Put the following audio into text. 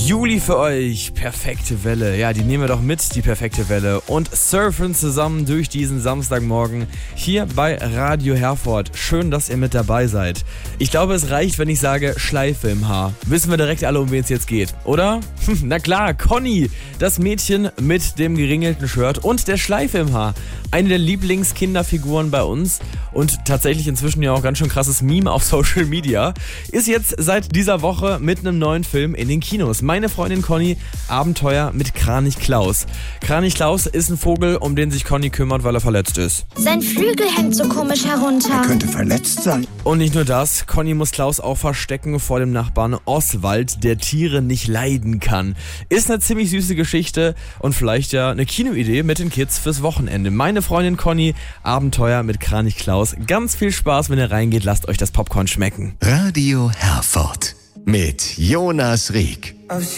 Juli für euch, perfekte Welle. Ja, die nehmen wir doch mit, die perfekte Welle. Und surfen zusammen durch diesen Samstagmorgen hier bei Radio Herford. Schön, dass ihr mit dabei seid. Ich glaube, es reicht, wenn ich sage Schleife im Haar. Wissen wir direkt alle, um wen es jetzt geht, oder? Na klar, Conny, das Mädchen mit dem geringelten Shirt und der Schleife im Haar. Eine der Lieblingskinderfiguren bei uns und tatsächlich inzwischen ja auch ganz schön krasses Meme auf Social Media, ist jetzt seit dieser Woche mit einem neuen Film in den Kinos. Meine Freundin Conny, Abenteuer mit Kranich Klaus. Kranich Klaus ist ein Vogel, um den sich Conny kümmert, weil er verletzt ist. Sein Flügel hängt so komisch herunter. Er könnte verletzt sein. Und nicht nur das, Conny muss Klaus auch verstecken vor dem Nachbarn Oswald, der Tiere nicht leiden kann. Ist eine ziemlich süße Geschichte und vielleicht ja eine Kinoidee mit den Kids fürs Wochenende. Meine Freundin Conny, Abenteuer mit Kranich Klaus. Ganz viel Spaß, wenn ihr reingeht, lasst euch das Popcorn schmecken. Radio Herford mit Jonas Rieck.